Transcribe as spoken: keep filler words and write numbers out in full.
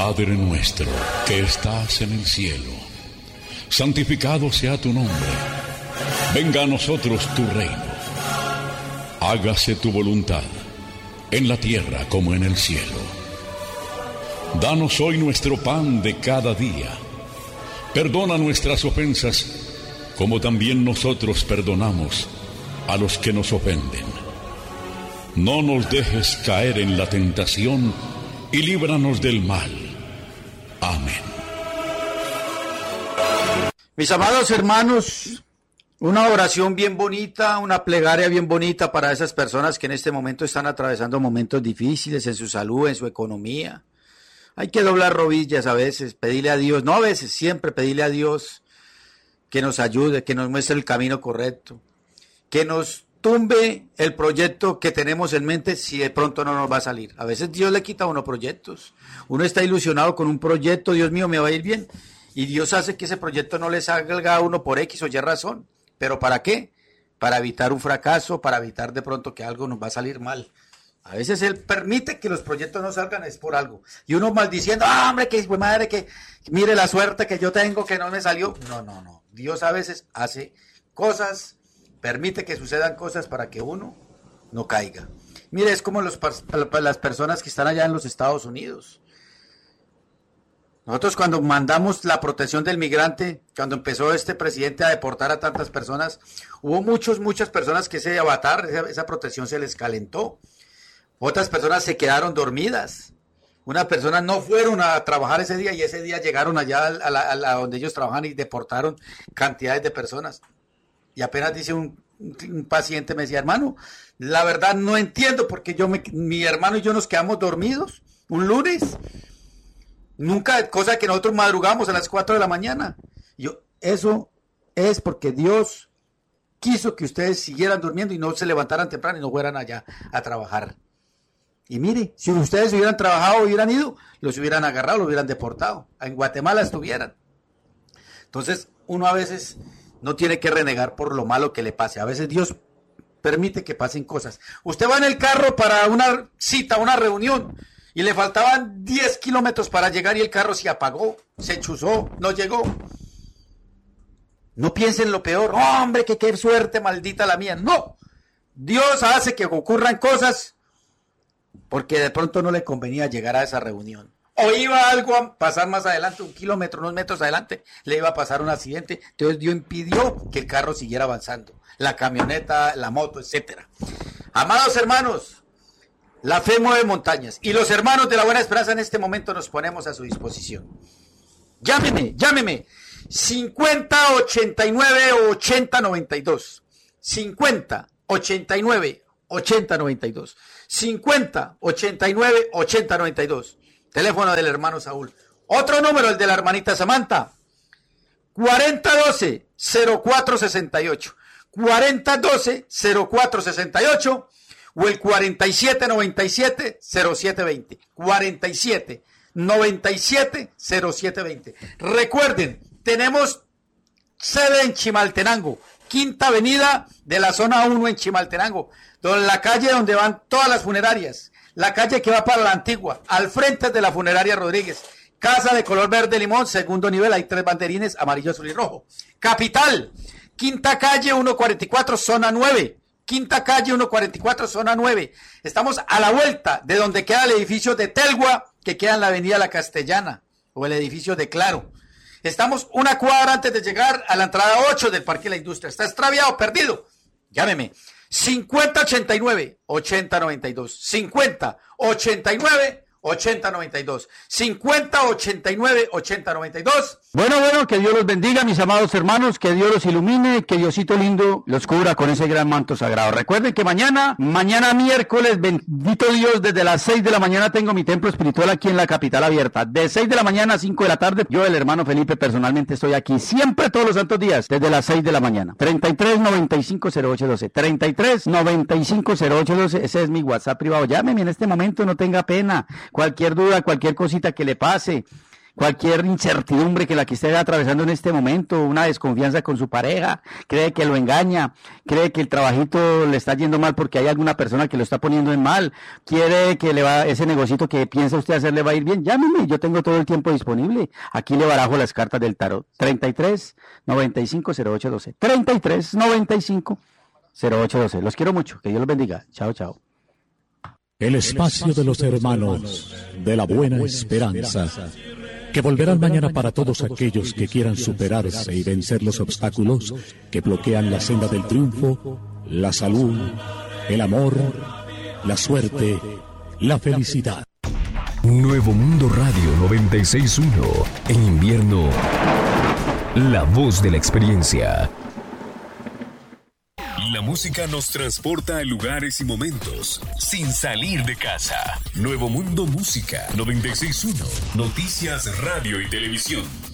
Padre nuestro, que estás en el cielo, santificado sea tu nombre. Venga a nosotros tu reino. Hágase tu voluntad, en la tierra como en el cielo. Danos hoy nuestro pan de cada día. Perdona nuestras ofensas, como también nosotros perdonamos a los que nos ofenden. No nos dejes caer en la tentación y líbranos del mal. Amén. Mis amados hermanos, una oración bien bonita, una plegaria bien bonita para esas personas que en este momento están atravesando momentos difíciles en su salud, en su economía. Hay que doblar rodillas a veces, pedirle a Dios, no a veces, siempre pedirle a Dios que nos ayude, que nos muestre el camino correcto, que nos tumbe el proyecto que tenemos en mente si de pronto no nos va a salir. A veces Dios le quita a uno proyectos. Uno está ilusionado con un proyecto, Dios mío, me va a ir bien. Y Dios hace que ese proyecto no le salga a uno por X o Y razón. ¿Pero para qué? Para evitar un fracaso, para evitar de pronto que algo nos va a salir mal. A veces Él permite que los proyectos no salgan, es por algo. Y uno maldiciendo, ah, hombre, que madre, que mire la suerte que yo tengo, que no me salió. No, no, no. Dios a veces hace cosas, permite que sucedan cosas para que uno no caiga. Mire, es como los, las personas que están allá en los Estados Unidos. Nosotros cuando mandamos la protección del migrante, cuando empezó este presidente a deportar a tantas personas, hubo muchos, muchas personas que ese avatar, esa, esa protección se les calentó. Otras personas se quedaron dormidas. Unas personas no fueron a trabajar ese día y ese día llegaron allá a, la, a, la, a donde ellos trabajan y deportaron cantidades de personas. Y apenas dice un, un paciente, me decía, hermano, la verdad no entiendo porque yo me, mi hermano y yo nos quedamos dormidos un lunes. Nunca, cosa que nosotros madrugamos a las cuatro de la mañana. Yo, eso es porque Dios quiso que ustedes siguieran durmiendo y no se levantaran temprano y no fueran allá a trabajar. Y mire, si ustedes hubieran trabajado, hubieran ido, los hubieran agarrado, los hubieran deportado. En Guatemala estuvieran. Entonces, uno a veces no tiene que renegar por lo malo que le pase. A veces Dios permite que pasen cosas. Usted va en el carro para una cita, una reunión, y le faltaban diez kilómetros para llegar y el carro se apagó, se chuzó, no llegó. No piensen lo peor. Oh, hombre, que qué suerte maldita la mía. No. Dios hace que ocurran cosas porque de pronto no le convenía llegar a esa reunión. O iba algo a pasar más adelante, un kilómetro, unos metros adelante, le iba a pasar un accidente. Entonces Dios impidió que el carro siguiera avanzando. La camioneta, la moto, etcétera. Amados hermanos, la fe mueve montañas. Y los hermanos de la Buena Esperanza en este momento nos ponemos a su disposición. Llámeme, llámeme. cincuenta, ochenta y nueve, ochenta, noventa y dos. cincuenta, ochenta y nueve, ochenta, noventa y dos. cincuenta, ochenta y nueve, ochenta, noventa y dos. Teléfono del hermano Saúl. Otro número, el de la hermanita Samantha. cuarenta doce, cero cuatro sesenta y ocho. cuarenta doce, cero cuatro sesenta y ocho. O el cuarenta y siete noventa y siete, cero siete veinte. cuarenta y siete noventa y siete, cero siete veinte. Recuerden, tenemos sede en Chimaltenango, Quinta Avenida de la zona uno en Chimaltenango, donde la calle donde van todas las funerarias, la calle que va para la Antigua, al frente de la funeraria Rodríguez, casa de color verde limón, segundo nivel, hay tres banderines, amarillo, azul y rojo. Capital, Quinta Calle ciento cuarenta y cuatro, zona nueve. Quinta Calle ciento cuarenta y cuatro, zona nueve. Estamos a la vuelta de donde queda el edificio de Telgua, que queda en la avenida La Castellana, o el edificio de Claro. Estamos una cuadra antes de llegar a la entrada ocho del Parque de la Industria. ¿Está extraviado, perdido? Llámeme. cincuenta ochenta y nueve, ochenta noventa y dos. cincuenta ochenta y nueve, ochenta noventa y dos. cincuenta ochenta y nueve, ochenta noventa y dos. Bueno, bueno, que Dios los bendiga, mis amados hermanos, que Dios los ilumine, que Diosito lindo los cubra con ese gran manto sagrado. Recuerden que mañana, mañana miércoles, bendito Dios, desde las seis de la mañana tengo mi templo espiritual aquí en la capital abierta. De seis de la mañana a cinco de la tarde, yo, el hermano Felipe, personalmente estoy aquí, siempre todos los santos días, desde las seis de la mañana. treinta y tres noventa y cinco cero ocho doce. treinta y tres noventa y cinco cero ocho doce, ese es mi WhatsApp privado. Llámeme en este momento, no tenga pena. Cualquier duda, cualquier cosita que le pase, cualquier incertidumbre que la que esté atravesando en este momento, una desconfianza con su pareja, cree que lo engaña, cree que el trabajito le está yendo mal porque hay alguna persona que lo está poniendo en mal, quiere que le va ese negocito que piensa usted hacer le va a ir bien, llámeme, yo tengo todo el tiempo disponible. Aquí le barajo las cartas del tarot. treinta y tres, noventa y cinco, cero ocho doce. treinta y tres, noventa y cinco, cero ocho doce. Los quiero mucho, que Dios los bendiga. Chao, chao. El espacio de los hermanos de la buena esperanza, que volverán mañana para todos aquellos que quieran superarse y vencer los obstáculos que bloquean la senda del triunfo, la salud, el amor, la suerte, la felicidad. Nuevo Mundo Radio noventa y seis punto uno. En invierno, la voz de la experiencia. La música nos transporta a lugares y momentos sin salir de casa. Nuevo Mundo Música noventa y seis punto uno. Noticias, radio y televisión.